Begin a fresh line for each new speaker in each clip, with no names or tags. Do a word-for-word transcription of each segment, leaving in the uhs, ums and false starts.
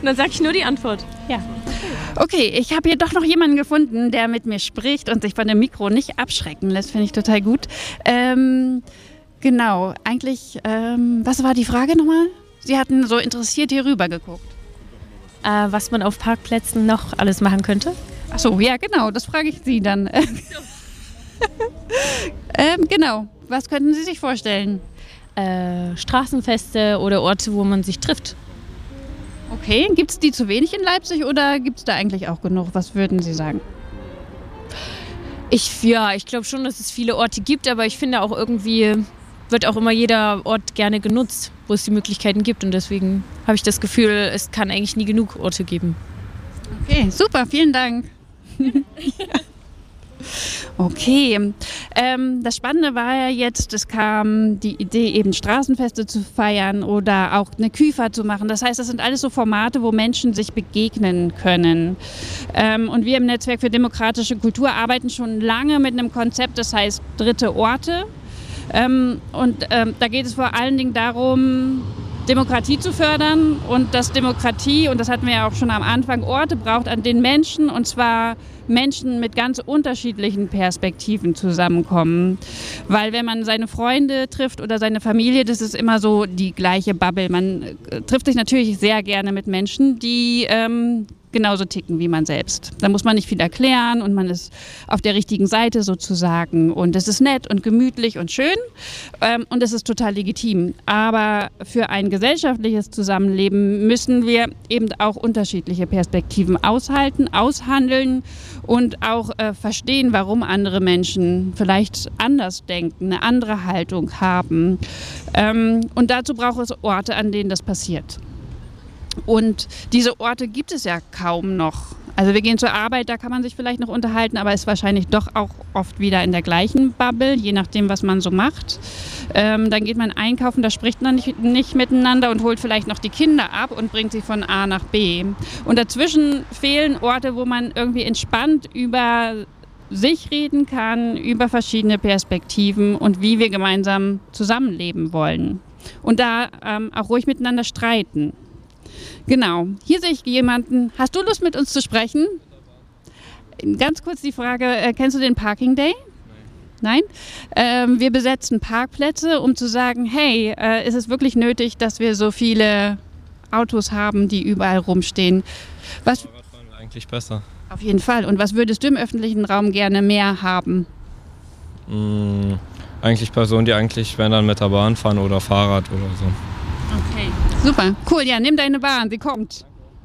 dann sage ich nur die Antwort.
Ja. Okay, ich habe hier doch noch jemanden gefunden, der mit mir spricht und sich von dem Mikro nicht abschrecken lässt. Finde ich total gut. Ähm, genau, eigentlich, ähm, was war die Frage nochmal? Sie hatten so interessiert hier rüber geguckt.
Äh, was man auf Parkplätzen noch alles machen könnte?
Ach so, ja genau, das frage ich Sie dann. ähm, genau, was könnten Sie sich vorstellen?
Äh, Straßenfeste oder Orte, wo man sich trifft.
Okay, gibt es die zu wenig in Leipzig oder gibt es da eigentlich auch genug? Was würden Sie sagen?
Ich, ja, ich glaube schon, dass es viele Orte gibt, aber ich finde auch irgendwie wird auch immer jeder Ort gerne genutzt, wo es die Möglichkeiten gibt. Und deswegen habe ich das Gefühl, es kann eigentlich nie genug Orte geben.
Okay, super, vielen Dank. Okay, ähm, das Spannende war ja jetzt, es kam die Idee, eben Straßenfeste zu feiern oder auch eine Küfer zu machen. Das heißt, das sind alles so Formate, wo Menschen sich begegnen können. Ähm, und wir im Netzwerk für demokratische Kultur arbeiten schon lange mit einem Konzept, das heißt Dritte Orte. Ähm, und ähm, da geht es vor allen Dingen darum, Demokratie zu fördern und dass Demokratie, und das hatten wir ja auch schon am Anfang, Orte braucht, an denen Menschen, und zwar Menschen mit ganz unterschiedlichen Perspektiven zusammenkommen. Weil wenn man seine Freunde trifft oder seine Familie, das ist immer so die gleiche Bubble. Man äh, trifft sich natürlich sehr gerne mit Menschen, die ähm, genauso ticken wie man selbst. Da muss man nicht viel erklären und man ist auf der richtigen Seite sozusagen. Und es ist nett und gemütlich und schön ähm, und es ist total legitim. Aber für ein gesellschaftliches Zusammenleben müssen wir eben auch unterschiedliche Perspektiven aushalten, aushandeln und auch äh, verstehen, warum andere Menschen vielleicht anders denken, eine andere Haltung haben. Ähm, und dazu braucht es Orte, an denen das passiert. Und diese Orte gibt es ja kaum noch. Also wir gehen zur Arbeit, da kann man sich vielleicht noch unterhalten, aber ist wahrscheinlich doch auch oft wieder in der gleichen Bubble, je nachdem, was man so macht. Ähm, dann geht man einkaufen, da spricht man nicht, nicht miteinander und holt vielleicht noch die Kinder ab und bringt sie von A nach B. Und dazwischen fehlen Orte, wo man irgendwie entspannt über sich reden kann, über verschiedene Perspektiven und wie wir gemeinsam zusammenleben wollen. Und da ähm, auch ruhig miteinander streiten. Genau, hier sehe ich jemanden. Hast du Lust, mit uns zu sprechen? Ganz kurz die Frage, äh, kennst du den Parking Day? Nein? Ähm, wir besetzen Parkplätze, um zu sagen, hey, äh, ist es wirklich nötig, dass wir so viele Autos haben, die überall rumstehen? Was,
Fahrradfahren wäre eigentlich besser.
Auf jeden Fall. Und was würdest du im öffentlichen Raum gerne mehr haben?
Mm, eigentlich Personen, die eigentlich, wenn dann mit der Bahn fahren oder Fahrrad oder so.
Okay, super. Cool, ja, nimm deine Bahn, sie kommt.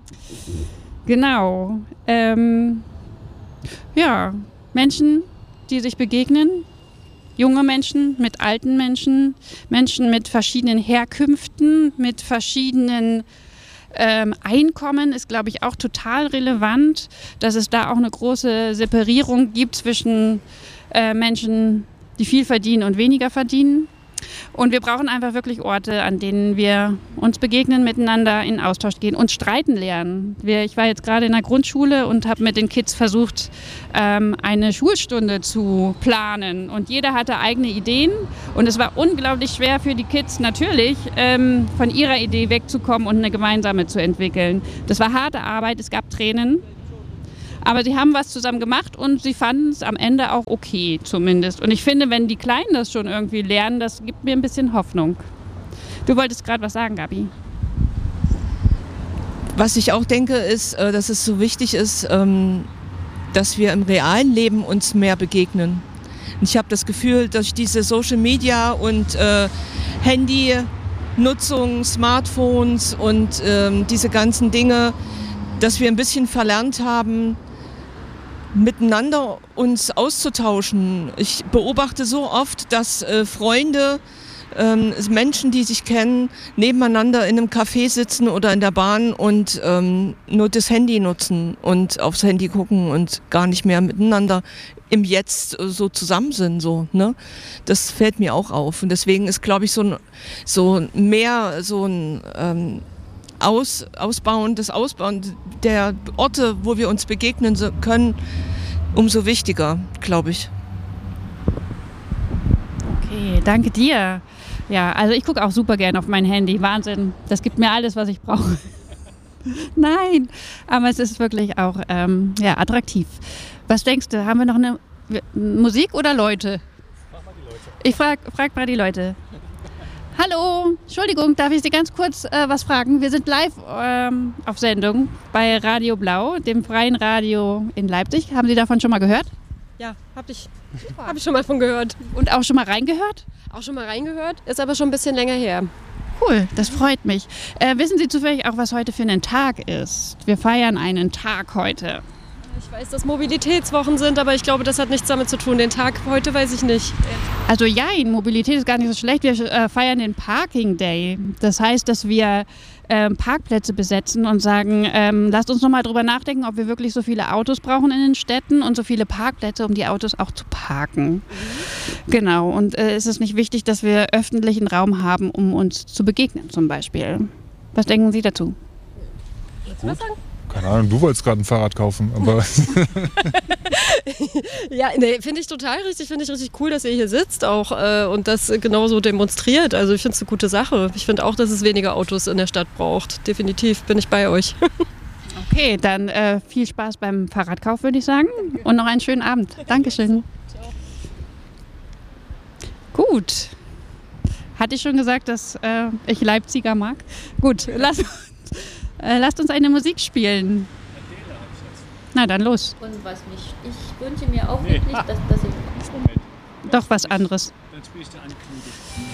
Genau. Ähm, ja, Menschen, die sich begegnen. Junge Menschen mit alten Menschen. Menschen mit verschiedenen Herkünften, mit verschiedenen ähm, Einkommen ist, glaube ich, auch total relevant, dass es da auch eine große Separierung gibt zwischen äh, Menschen, die viel verdienen und weniger verdienen. Und wir brauchen einfach wirklich Orte, an denen wir uns begegnen, miteinander in Austausch gehen und streiten lernen. Wir, ich war jetzt gerade in der Grundschule und habe mit den Kids versucht, ähm, eine Schulstunde zu planen. Und jeder hatte eigene Ideen. Und es war unglaublich schwer für die Kids natürlich, ähm, von ihrer Idee wegzukommen und eine gemeinsame zu entwickeln. Das war harte Arbeit, es gab Tränen. Aber sie haben was zusammen gemacht und sie fanden es am Ende auch okay zumindest. Und ich finde, wenn die Kleinen das schon irgendwie lernen, das gibt mir ein bisschen Hoffnung. Du wolltest gerade was sagen, Gabi.
Was ich auch denke, ist, dass es so wichtig ist, dass wir im realen Leben uns mehr begegnen. Und ich habe das Gefühl, dass diese Social Media und äh, Handynutzung, Smartphones und äh, diese ganzen Dinge, dass wir ein bisschen verlernt haben, miteinander uns auszutauschen. Ich beobachte so oft, dass äh, Freunde, ähm, Menschen, die sich kennen, nebeneinander in einem Café sitzen oder in der Bahn und ähm, nur das Handy nutzen und aufs Handy gucken und gar nicht mehr miteinander im Jetzt so zusammen sind. So, ne? Das fällt mir auch auf. Und deswegen ist, glaube ich, so, ein, so mehr so ein ähm, Aus, Ausbauen, das Ausbauen der Orte, wo wir uns begegnen können, umso wichtiger, glaube ich.
Okay, danke dir. Ja, also ich gucke auch super gerne auf mein Handy. Wahnsinn, das gibt mir alles, was ich brauche. Nein, aber es ist wirklich auch ähm, ja, attraktiv. Was denkst du, haben wir noch eine Musik oder Leute? Frag mal die Leute. Ich frag, frag mal die Leute. Hallo, Entschuldigung, darf ich Sie ganz kurz äh, was fragen? Wir sind live ähm, auf Sendung bei Radio Blau, dem freien Radio in Leipzig. Haben Sie davon schon mal gehört?
Ja, habe ich, hab ich schon mal von gehört.
Und auch schon mal reingehört?
Auch schon mal reingehört, ist aber schon ein bisschen länger her.
Cool, das freut mich. Äh, wissen Sie zufällig auch, was heute für ein Tag ist? Wir feiern einen Tag heute.
Ich weiß, dass Mobilitätswochen sind, aber ich glaube, das hat nichts damit zu tun. Den Tag heute weiß ich nicht.
Also ja, Mobilität ist gar nicht so schlecht. Wir äh, feiern den Parking Day. Das heißt, dass wir ähm, Parkplätze besetzen und sagen, ähm, lasst uns nochmal drüber nachdenken, ob wir wirklich so viele Autos brauchen in den Städten und so viele Parkplätze, um die Autos auch zu parken. Mhm. Genau, und äh, ist es nicht wichtig, dass wir öffentlichen Raum haben, um uns zu begegnen zum Beispiel? Was denken Sie dazu?
Willst du was sagen?
Keine Ahnung, du wolltest gerade ein Fahrrad kaufen, aber...
Ja, nee, finde ich total richtig, finde ich richtig cool, dass ihr hier sitzt auch äh, und das genauso demonstriert. Also ich finde es eine gute Sache. Ich finde auch, dass es weniger Autos in der Stadt braucht. Definitiv bin ich bei euch.
Okay, dann äh, viel Spaß beim Fahrradkauf, würde ich sagen. Und noch einen schönen Abend. Dankeschön. Gut. Hatte ich schon gesagt, dass äh, ich Leipziger mag? Gut, lass uns... Äh, lasst uns eine Musik spielen. Na dann los.
Und was mich, ich wünsche mir auch wirklich, nee. dass, dass ich...
Doch was anderes.
Dann spielst du Anknüde.